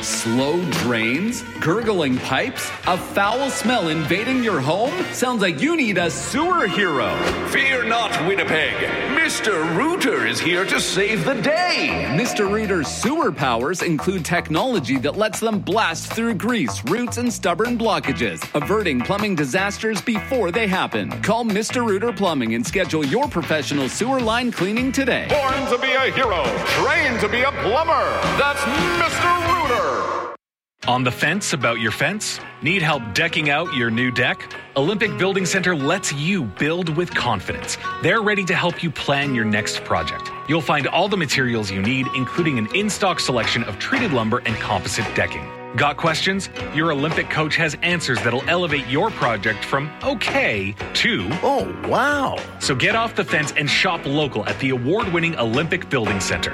Slow drains? Gurgling pipes? A foul smell invading your home? Sounds like you need a sewer hero. Fear not, Winnipeg. Mr. Rooter is here to save the day. Mr. Rooter's sewer powers include technology that lets them blast through grease, roots, and stubborn blockages, averting plumbing disasters before they happen. Call Mr. Rooter Plumbing and schedule your professional sewer line cleaning today. Born to be a hero, trained to be a plumber. That's Mr. Rooter. On the fence about your fence? Need help decking out your new deck? Olympic Building Center lets you build with confidence. They're ready to help you plan your next project. You'll find all the materials you need, including an in-stock selection of treated lumber and composite decking. Got questions? Your Olympic coach has answers that'll elevate your project from okay to Oh, wow. So get off the fence and shop local at the award-winning Olympic Building Center.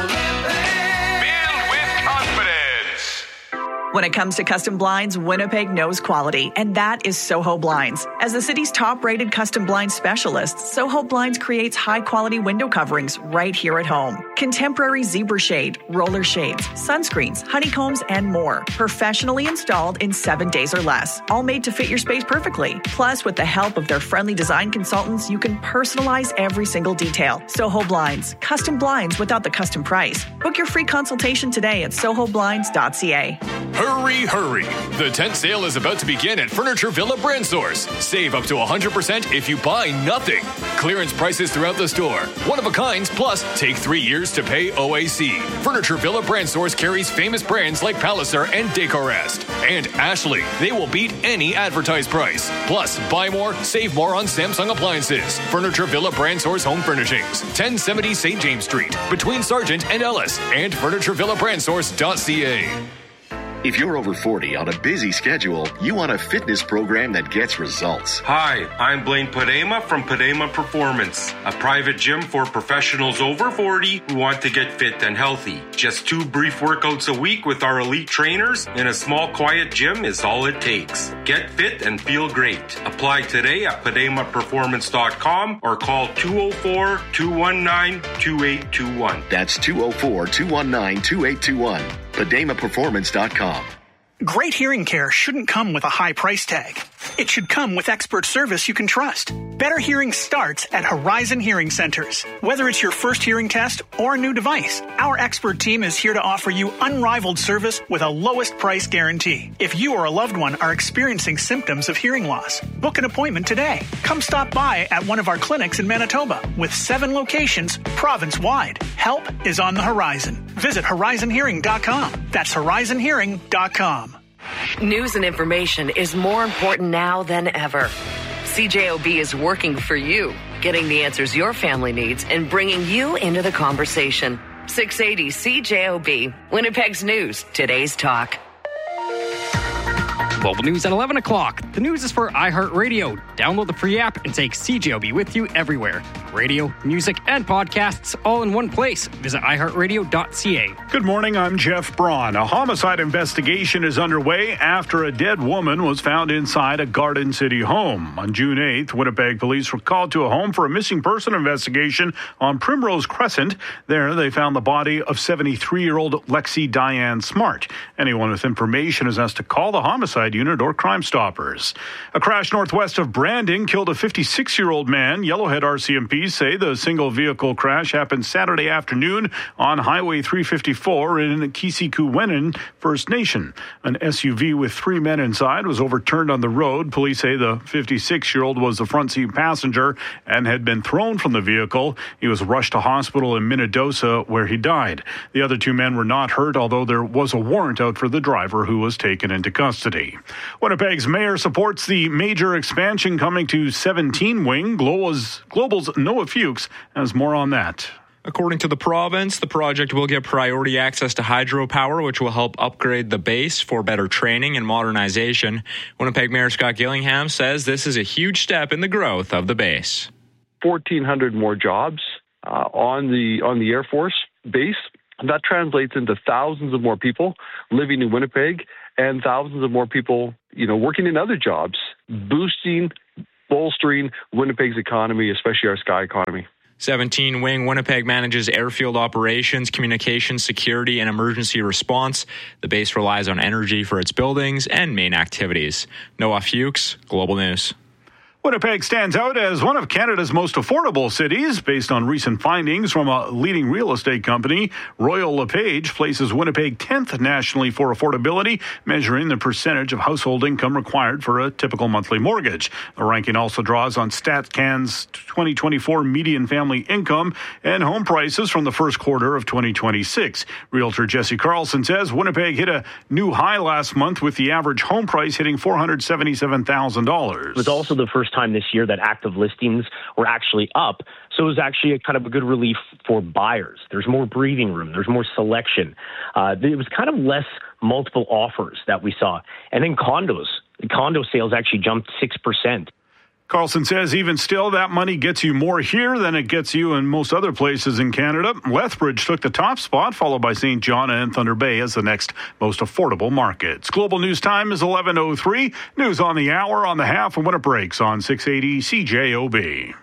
When it comes to custom blinds, Winnipeg knows quality, and that is Soho Blinds. As the city's top-rated custom blind specialist, Soho Blinds creates high-quality window coverings right here at home. Contemporary zebra shade, roller shades, sunscreens, honeycombs, and more. Professionally installed in 7 days or less. All made to fit your space perfectly. Plus, with the help of their friendly design consultants, you can personalize every single detail. Soho Blinds. Custom blinds without the custom price. Book your free consultation today at sohoblinds.ca. Hurry, hurry. The tent sale is about to begin at Furniture Villa Brand Source. Save up to 100% if you buy nothing. Clearance prices throughout the store. One of a kinds, plus take 3 years to pay OAC. Furniture Villa Brand Source carries famous brands like Palliser and Decorest. And Ashley. They will beat any advertised price. Plus, buy more, save more on Samsung appliances. Furniture Villa Brand Source Home Furnishings. 1070 St. James Street. Between Sargent and Ellis. And FurnitureVillaBrandSource.ca. If you're over 40 on a busy schedule, you want a fitness program that gets results. Hi, I'm Blaine Padema from Padema Performance, a private gym for professionals over 40 who want to get fit and healthy. Just 2 brief workouts a week with our elite trainers in a small, quiet gym is all it takes. Get fit and feel great. Apply today at PademaPerformance.com or call 204-219-2821. That's 204-219-2821. PademaPerformance.com. Great hearing care shouldn't come with a high price tag. It should come with expert service you can trust. Better hearing starts at Horizon Hearing Centers. Whether it's your first hearing test or a new device, our expert team is here to offer you unrivaled service with a lowest price guarantee. If you or a loved one are experiencing symptoms of hearing loss, book an appointment today. Come stop by at one of our clinics in Manitoba with 7 locations province-wide. Help is on the horizon. Visit horizonhearing.com. That's horizonhearing.com. News and information is more important now than ever. CJOB is working for you, getting the answers your family needs and bringing you into the conversation. 680 CJOB, Winnipeg's news, today's talk. Global news at 11 o'clock. The news is for iHeartRadio. Download the free app and take CJOB with you everywhere. Radio, music, and podcasts all in one place. Visit iHeartRadio.ca. Good morning, I'm Jeff Braun. A homicide investigation is underway after a dead woman was found inside a Garden City home. On June 8th, Winnipeg police were called to a home for a missing person investigation on Primrose Crescent. There, they found the body of 73-year-old Lexi Diane Smart. Anyone with information is asked to call the homicide unit or Crime Stoppers. A crash northwest of Brandon killed a 56-year-old man. Yellowhead RCMP say the single vehicle crash happened Saturday afternoon on Highway 354 in Kisikuwenan First Nation. An SUV with 3 men inside was overturned on the road. Police say the 56-year-old was the front seat passenger and had been thrown from the vehicle. He was rushed to hospital in Minnedosa where he died. The other 2 men were not hurt, although there was a warrant out for the driver who was taken into custody. Winnipeg's mayor supports the major expansion coming to 17 Wing. Global's Noah Fuchs has more on that. According to the province, the project will get priority access to hydropower, which will help upgrade the base for better training and modernization. Winnipeg Mayor Scott Gillingham says this is a huge step in the growth of the base. 1,400 more jobs on the Air Force base. That translates into thousands of more people living in Winnipeg and thousands of more people, working in other jobs, bolstering Winnipeg's economy, especially our sky economy. 17 Wing Winnipeg manages airfield operations, communications, security, and emergency response. The base relies on energy for its buildings and main activities. Noah Fuchs, Global News. Winnipeg stands out as one of Canada's most affordable cities based on recent findings from a leading real estate company. Royal LePage places Winnipeg 10th nationally for affordability, measuring the percentage of household income required for a typical monthly mortgage. The ranking also draws on StatCan's 2024 median family income and home prices from the first quarter of 2026. Realtor Jesse Carlson says Winnipeg hit a new high last month with the average home price hitting $477,000. It was also the first time this year that active listings were actually up. So it was actually a kind of a good relief for buyers. There's more breathing room. There's more selection. It was kind of less multiple offers that we saw. And then condo sales actually jumped 6%. Carlson says even still, that money gets you more here than it gets you in most other places in Canada. Lethbridge took the top spot, followed by St. John and Thunder Bay as the next most affordable markets. Global News Time is 11:03. News on the hour, on the half, and when it breaks on 680 CJOB.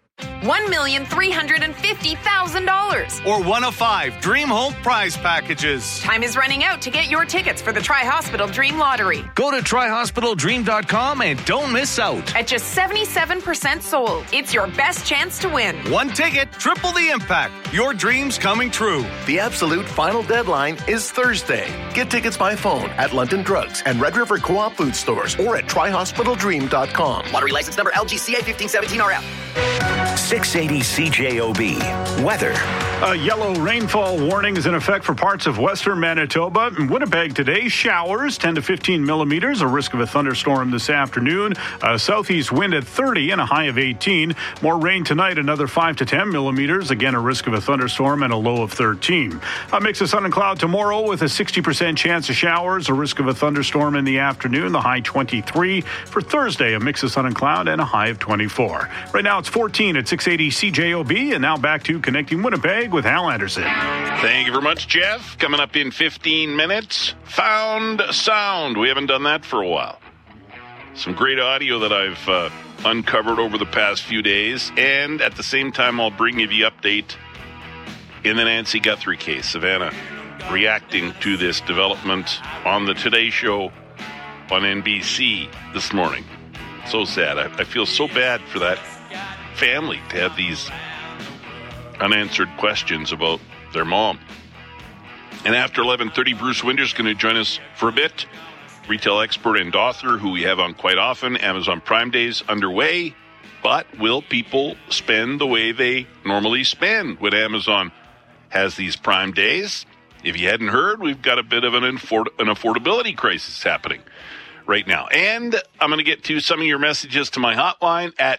$1,350,000. Or one of 5 Dream Home prize packages. Time is running out to get your tickets for the Tri-Hospital Dream Lottery. Go to TriHospitalDream.com and don't miss out. At just 77% sold, it's your best chance to win. One ticket, triple the impact. Your dreams coming true. The absolute final deadline is Thursday. Get tickets by phone at London Drugs and Red River Co-op food stores or at TriHospitalDream.com. Lottery license number LGCA 1517RF. 680 CJOB. Weather. A yellow rainfall warning is in effect for parts of western Manitoba. In Winnipeg today, showers, 10 to 15 millimeters, a risk of a thunderstorm this afternoon. A southeast wind at 30 and a high of 18. More rain tonight, another 5 to 10 millimeters. Again, a risk of a thunderstorm and a low of 13. A mix of sun and cloud tomorrow with a 60% chance of showers, a risk of a thunderstorm in the afternoon, the high 23. For Thursday, a mix of sun and cloud and a high of 24. Right now, it's 14 at 680 CJOB, and now back to Connecting Winnipeg with Hal Anderson. Thank you very much, Jeff. Coming up in 15 minutes, Found Sound. We haven't done that for a while. Some great audio that I've uncovered over the past few days, and at the same time, I'll bring you the update in the Nancy Guthrie case. Savannah reacting to this development on the Today Show on NBC this morning. So sad. I feel so bad for that family to have these unanswered questions about their mom. And after 11:30, Bruce Winder's going to join us for a bit. Retail expert and author who we have on quite often. Amazon Prime Days underway. But will people spend the way they normally spend when Amazon has these Prime Days? If you hadn't heard, we've got a bit of an affordability crisis happening right now. And I'm going to get to some of your messages to my hotline at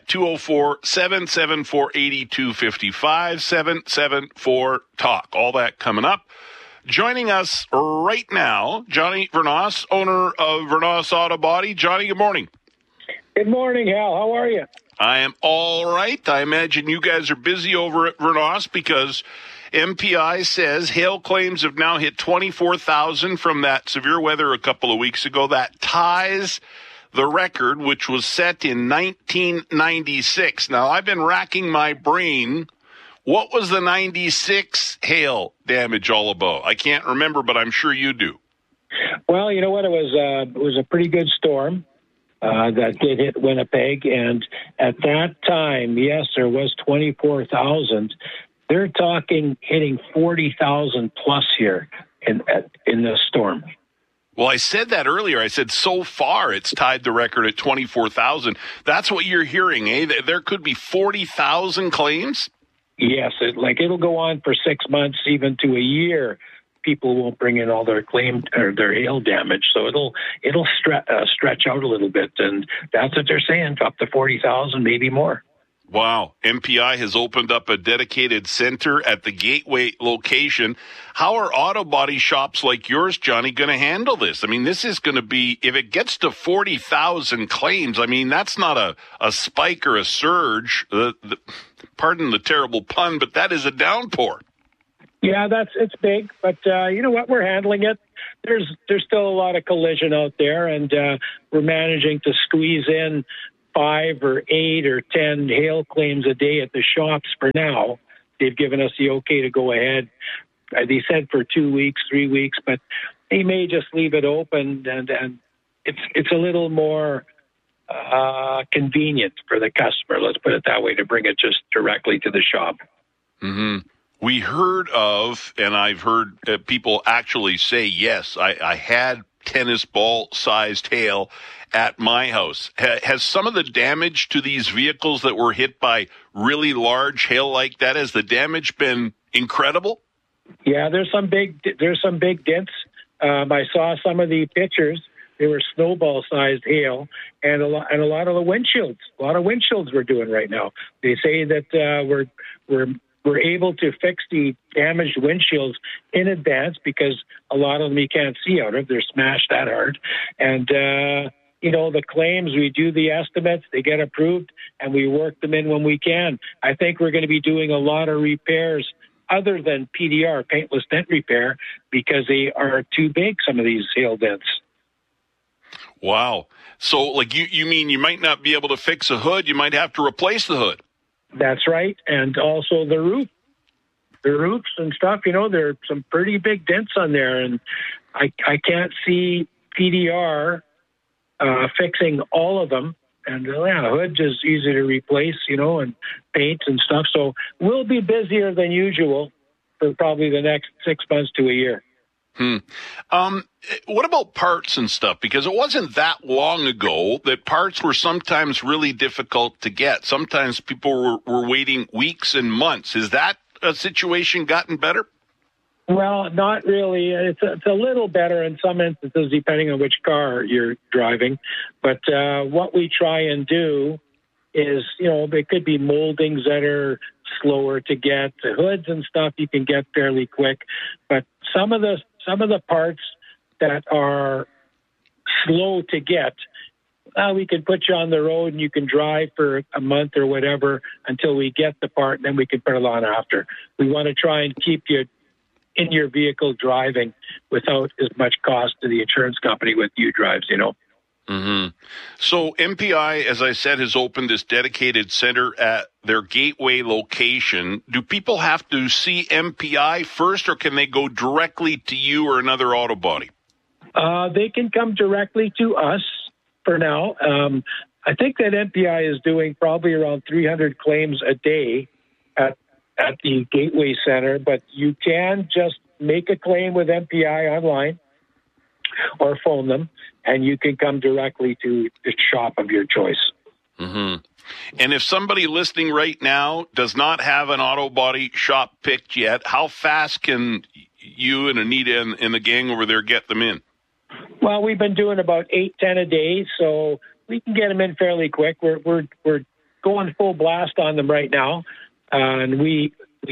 204-774-8255, 774-TALK. All that coming up. Joining us right now, Johnny Vernos, owner of Vernos Auto Body. Johnny, good morning. Good morning, Hal. How are you? I am all right. I imagine you guys are busy over at Vernos because MPI says hail claims have now hit 24,000 from that severe weather a couple of weeks ago. That ties the record, which was set in 1996. Now, I've been racking my brain. What was the 96 hail damage all about? I can't remember, but I'm sure you do. Well, you know what? It was a pretty good storm that did hit Winnipeg. And at that time, yes, there was 24,000. They're talking hitting 40,000 plus here in this storm. Well, I said that earlier. I said so far it's tied the record at 24,000. That's what you're hearing, eh? There could be 40,000 claims? Yes, it'll go on for 6 months, even to a year. People won't bring in all their claim or their hail damage, so it'll stretch out a little bit, and that's what they're saying, up to 40,000, maybe more. Wow. MPI has opened up a dedicated center at the Gateway location. How are auto body shops like yours, Johnny, going to handle this? I mean, this is going to be, if it gets to 40,000 claims, I mean, that's not a spike or a surge. Pardon the terrible pun, but that is a downpour. Yeah, it's big, but you know what? We're handling it. There's still a lot of collision out there, and we're managing to squeeze in 5 or 8 or 10 hail claims a day at the shops for now. they've given us the okay to go ahead. They said for 2 weeks, 3 weeks, but they may just leave it open, and it's a little more convenient for the customer, let's put it that way, to bring it just directly to the shop. Mm-hmm. We heard of, and I've heard people actually say, yes, I had tennis ball-sized hail at my house. Has some of the damage to these vehicles that were hit by really large hail like that, has the damage been incredible? Yeah, there's some big dents. I saw some of the pictures. They were snowball-sized hail, and a lot of the windshields. A lot of windshields we're doing right now. They say that we're able to fix the damaged windshields in advance because a lot of them you can't see out of. They're smashed that hard, and the claims, we do the estimates, they get approved, and we work them in when we can. I think we're going to be doing a lot of repairs other than PDR, paintless dent repair, because they are too big, some of these hail dents. Wow. So, like, you mean you might not be able to fix a hood, you might have to replace the hood? That's right, and also the roof. The roofs and stuff, there are some pretty big dents on there, and I can't see PDR fixing all of them. And hoods is easy to replace, and paint and stuff. So we'll be busier than usual for probably the next 6 months to a year. What about parts and stuff? Because it wasn't that long ago that parts were sometimes really difficult to get. Sometimes people were waiting weeks and months. Is that a situation gotten better? Well, not really. It's a little better in some instances, depending on which car you're driving. But what we try and do is, there could be moldings that are slower to get. The hoods and stuff you can get fairly quick. But some of the parts that are slow to get, we can put you on the road and you can drive for a month or whatever until we get the part, and then we can put it on after. We want to try and keep you in your vehicle driving without as much cost to the insurance company with you drives, Mm-hmm. So MPI, as I said, has opened this dedicated center at their Gateway location. Do people have to see MPI first, or can they go directly to you or another auto body? They can come directly to us for now. I think that MPI is doing probably around 300 claims a day at the Gateway Center, but you can just make a claim with MPI online or phone them, and you can come directly to the shop of your choice. Mm-hmm. And if somebody listening right now does not have an auto body shop picked yet, how fast can you and Anita and the gang over there get them in? Well, we've been doing about 8-10 a day, so we can get them in fairly quick. We're going full blast on them right now. And we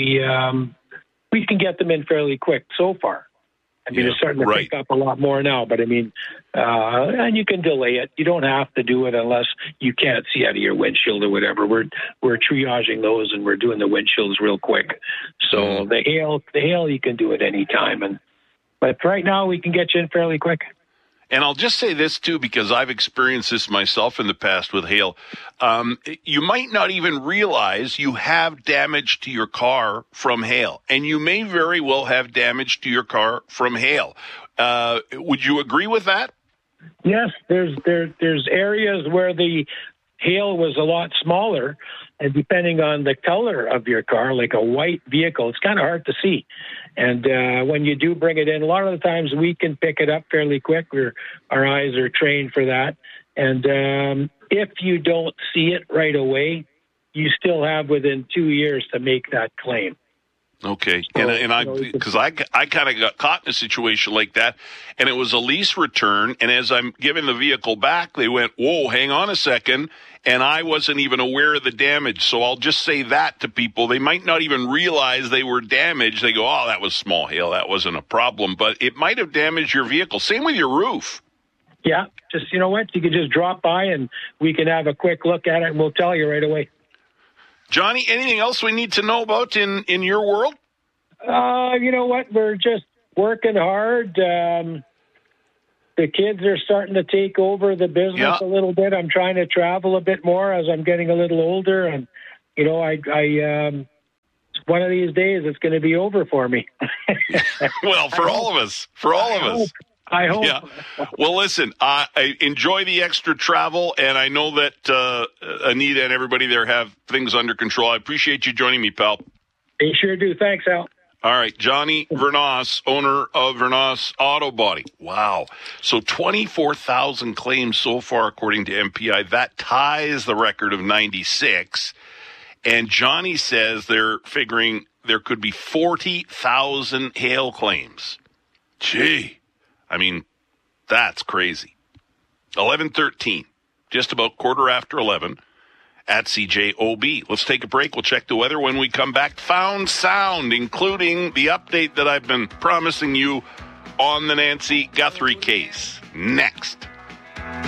can get them in fairly quick so far. I mean, it's starting to pick up a lot more now, but and you can delay it. You don't have to do it unless you can't see out of your windshield or whatever. We're triaging those, and we're doing the windshields real quick. So the hail, you can do it any time. But right now we can get you in fairly quick. And I'll just say this, too, because I've experienced this myself in the past with hail. You might not even realize you have damage to your car from hail, and you may very well have damage to your car from hail. Would you agree with that? Yes, there's areas where the hail was a lot smaller, and depending on the color of your car, like a white vehicle, it's kind of hard to see. And when you do bring it in, a lot of the times we can pick it up fairly quick. Our eyes are trained for that. And if you don't see it right away, you still have within 2 years to make that claim. Okay, because I kind of got caught in a situation like that, and it was a lease return, and as I'm giving the vehicle back, they went, whoa, hang on a second, and I wasn't even aware of the damage. So I'll just say that to people. They might not even realize they were damaged. They go, oh, that was small hail, that wasn't a problem, but it might have damaged your vehicle. Same with your roof. Yeah, just, you know what, you can just drop by, and we can have a quick look at it, and we'll tell you right away. Johnny, anything else we need to know about in your world? You know what? We're just working hard. The kids are starting to take over the business a little bit. I'm trying to travel a bit more as I'm getting a little older. And, you know, I one of these days it's going to be over for me. Well, for all of us. For all of us. I hope. Yeah. Well, listen, I enjoy the extra travel, and I know that Anita and everybody there have things under control. I appreciate you joining me, pal. You sure do. Thanks, Al. All right, Johnny Vernos, owner of Vernos Auto Body. Wow. So 24,000 claims so far, according to MPI. That ties the record of 96. And Johnny says they're figuring there could be 40,000 hail claims. Gee. I mean, that's crazy. 11:13, just about 11:15 at CJOB. Let's take a break. We'll check the weather when we come back. Found sound, including the update that I've been promising you on the Nancy Guthrie case. Next.